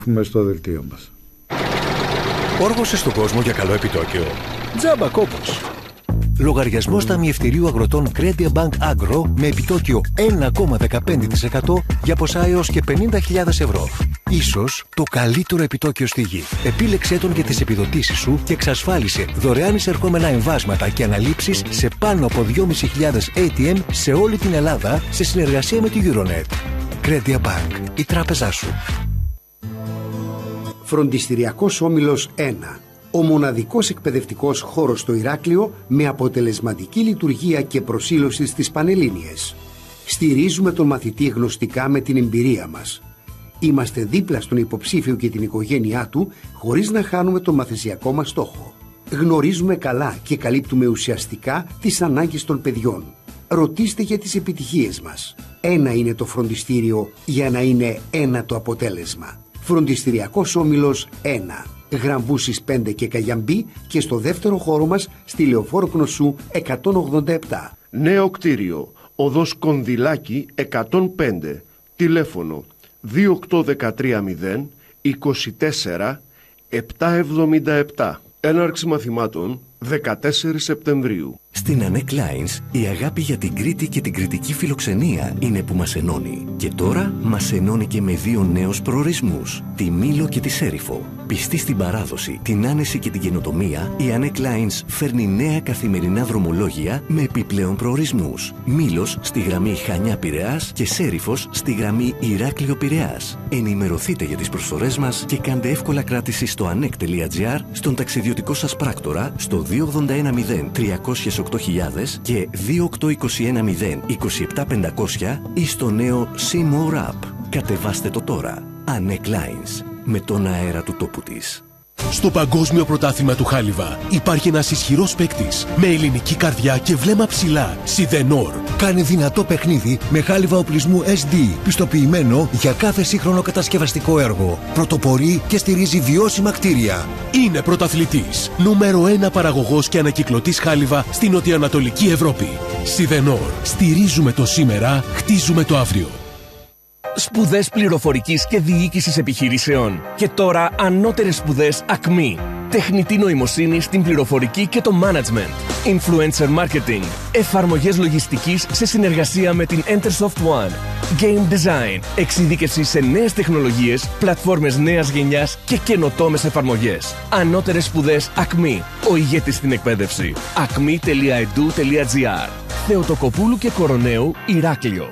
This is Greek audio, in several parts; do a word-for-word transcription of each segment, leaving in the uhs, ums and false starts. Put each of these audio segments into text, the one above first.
Στο δελτίο μας. Όργωσε στον κόσμο για καλό επιτόκιο. Τζάμπα κόπος. Λογαριασμός ταμιευτηρίου αγροτών Credit Bank Agro με επιτόκιο ένα κόμμα δεκαπέντε τοις εκατό για ποσά έως και πενήντα χιλιάδες ευρώ. Ίσως το καλύτερο επιτόκιο στη γη. Επίλεξέ τον για τις επιδοτήσεις σου και εξασφάλισε δωρεάν εισερχόμενα εμβάσματα και αναλήψεις σε πάνω από δυόμισι χιλιάδες έι τι εμ σε όλη την Ελλάδα σε συνεργασία με τη Euronet. Credit Bank, η τράπεζά σου. Φροντιστηριακός Όμιλος ένα. Ο μοναδικός εκπαιδευτικός χώρος στο Ηράκλειο με αποτελεσματική λειτουργία και προσήλωση στις Πανελλήνιες. Στηρίζουμε τον μαθητή γνωστικά με την εμπειρία μας. Είμαστε δίπλα στον υποψήφιο και την οικογένειά του χωρίς να χάνουμε τον μαθησιακό μας στόχο. Γνωρίζουμε καλά και καλύπτουμε ουσιαστικά τις ανάγκες των παιδιών. Ρωτήστε για τις επιτυχίες μας. Ένα είναι το φροντιστήριο για να είναι ένα το αποτέλεσμα. Φροντιστηριακός Όμιλος ένα. Γραμβούσης πέντε και Καγιαμπή και στο δεύτερο χώρο μας στη Λεωφόρο Κνωσού εκατόν ογδόντα επτά. Νέο κτίριο, οδός Κονδυλάκη εκατόν πέντε, τηλέφωνο δύο οκτώ ένα τρία μηδέν είκοσι τέσσερα επτακόσια εβδομήντα επτά. Έναρξη μαθημάτων δεκατέσσερις Σεπτεμβρίου. Στην Ανέκ Lines η αγάπη για την Κρήτη και την κρητική φιλοξενία είναι που μας ενώνει. Και τώρα μας ενώνει και με δύο νέους προορισμούς, τη Μήλο και τη Σέριφο. Πιστή στην παράδοση, την άνεση και την καινοτομία, η Ανέκ Lines φέρνει νέα καθημερινά δρομολόγια με επιπλέον προορισμούς. Μήλος στη γραμμή Χανιά-Πειραιάς και Σέριφος στη γραμμή Ηράκλειο-Πειραιάς. Ενημερωθείτε για τις προσφορές μας και κάντε εύκολα κράτηση στο ανεκ τελεία τζι άρ, στον ταξιδιωτικό σας πράκτορα, στο δύο ογδόντα ένα μηδέν τριακόσια οκτώ χιλιάδες και δύο οκτώ δύο ένα μηδέν είκοσι επτά πεντακόσια ή στο νέο See More App. Κατεβάστε το τώρα. Ανέκ Lines. Με τον αέρα του τόπου της. Στο Παγκόσμιο Πρωτάθλημα του Χάλιβα υπάρχει ένας ισχυρός παίκτης με ελληνική καρδιά και βλέμμα ψηλά. Σιδενόρ. Κάνει δυνατό παιχνίδι με χάλιβα οπλισμού ες ντι, πιστοποιημένο για κάθε σύγχρονο κατασκευαστικό έργο. Πρωτοπορεί και στηρίζει βιώσιμα κτίρια. Είναι πρωταθλητής. Νούμερο ένα παραγωγός και ανακυκλωτής χάλιβα στην νοτιοανατολική Ευρώπη. Σιδενόρ. Στηρίζουμε το σήμερα, χτίζουμε το αύριο. Σπουδές πληροφορικής και διοίκησης επιχειρήσεων. Και τώρα ανώτερες σπουδές ΑΚΜΗ. Τεχνητή νοημοσύνη στην πληροφορική και το management. Influencer marketing. Εφαρμογές λογιστικής σε συνεργασία με την Entersoft One. Game design. Εξειδίκευση σε νέες τεχνολογίες, πλατφόρμες νέας γενιάς και καινοτόμες εφαρμογές. Ανώτερες σπουδές ΑΚΜΗ. Ο ηγέτης στην εκπαίδευση. ακμη τελεία ι ντι ου τελεία τζι άρ. Θεοτοκοπούλου και Κοροναίου, Ηράκλειο.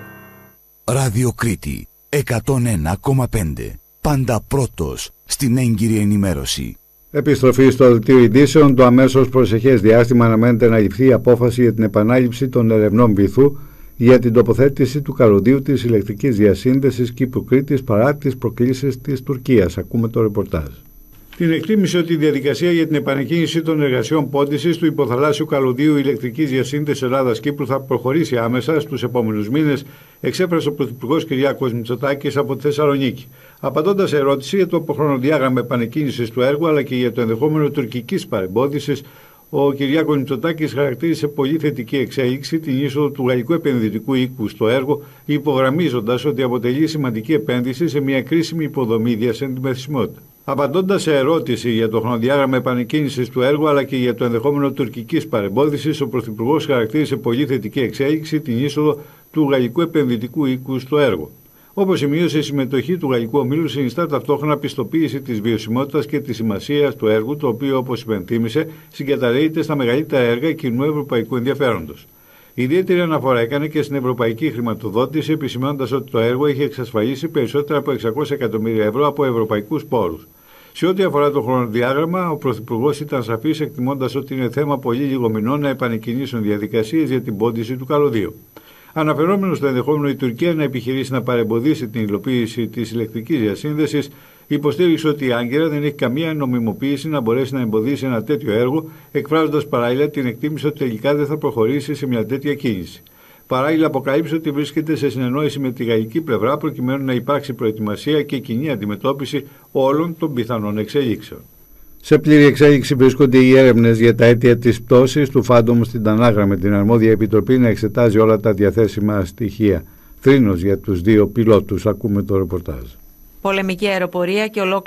Ράδιο Κρήτη εκατόν ένα κόμμα πέντε. Πάντα πρώτος στην έγκυρη ενημέρωση. Επιστροφή στο δελτίο ειδήσεων. Το αμέσως προσεχές διάστημα αναμένεται να ληφθεί η απόφαση για την επανάληψη των ερευνών βυθού για την τοποθέτηση του καλωδίου της ηλεκτρικής διασύνδεσης Κύπρου-Κρήτης παρά τις προκλήσεις της Τουρκίας. Ακούμε το ρεπορτάζ. Την εκτίμησε ότι η διαδικασία για την επανεκκίνηση των εργασιών πόντισης του υποθαλάσσιου καλωδίου ηλεκτρικής διασύνδεσης Ελλάδας-Κύπρου θα προχωρήσει άμεσα στους επόμενους μήνες, εξέφρασε ο Πρωθυπουργός Κυριάκος Μητσοτάκης από τη Θεσσαλονίκη. Απαντώντας σε ερώτηση για το χρονοδιάγραμμα επανεκκίνησης του έργου αλλά και για το ενδεχόμενο τουρκικής παρεμπόδισης, ο Κυριάκος Μητσοτάκης χαρακτήρισε πολύ θετική εξέλιξη την είσοδο του γαλλικού επενδυτικού οίκου στο έργο, υπογραμμίζοντας ότι αποτελεί σημαντική επένδυση σε μια κρίσιμη υποδομή διασυνδεσιμότητα. Απαντώντας σε ερώτηση για το χρονοδιάγραμμα επανεκκίνησης του έργου αλλά και για το ενδεχόμενο τουρκικής παρεμπόδισης, ο Πρωθυπουργός χαρακτήρισε πολύ θετική εξέλιξη την είσοδο του γαλλικού επενδυτικού οίκου στο έργο. Όπως σημείωσε, η συμμετοχή του γαλλικού ομίλου συνιστά ταυτόχρονα πιστοποίηση της βιωσιμότητας και της σημασίας του έργου, το οποίο, όπως υπενθύμησε, συγκαταλέγεται στα μεγαλύτερα έργα κοινού ευρωπαϊκού ενδιαφέροντος. Ιδιαίτερη αναφορά έκανε και στην ευρωπαϊκή χρηματοδότηση, επισημαίνοντας ότι το έργο έχει εξασφαλίσει περισσότερα από εξακόσια εκατομμύρια ευρώ από ευρωπαϊκούς πόρους. Σε ό,τι αφορά το χρονοδιάγραμμα, ο Πρωθυπουργός ήταν σαφής, εκτιμώντας ότι είναι θέμα πολύ λίγων μηνών να επανεκκινήσουν διαδικασίες για την πόντιση του καλωδίου. Αναφερόμενο στο ενδεχόμενο η Τουρκία να επιχειρήσει να παρεμποδίσει την υλοποίηση της ηλεκτρικής διασύνδεσης, υποστήριξε ότι η Άγκυρα δεν έχει καμία νομιμοποίηση να μπορέσει να εμποδίσει ένα τέτοιο έργο, εκφράζοντας παράλληλα την εκτίμηση ότι τελικά δεν θα προχωρήσει σε μια τέτοια κίνηση. Παράλληλα, αποκάλυψε ότι βρίσκεται σε συνεννόηση με τη γαλλική πλευρά προκειμένου να υπάρξει προετοιμασία και κοινή αντιμετώπιση όλων των πιθανών εξελίξεων. Σε πλήρη εξέλιξη βρίσκονται οι έρευνες για τα αίτια της πτώσης του Φάντομ στην Τανάγρα, με την αρμόδια επιτροπή να εξετάζει όλα τα διαθέσιμα στοιχεία. Θρήνος για τους δύο πιλότους. Ακούμε το ρεπορτάζ. πολεμική αεροπορία και ολόκληρη